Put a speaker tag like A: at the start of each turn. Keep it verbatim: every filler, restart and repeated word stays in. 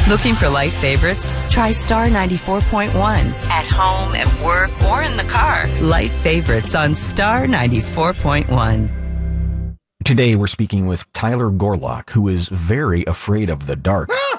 A: Looking for light favorites? Try Star ninety-four point one. At home, at work, or in the car. Light favorites on Star ninety-four point one.
B: Today we're speaking with Tyler Gorlock, who is very afraid of the dark.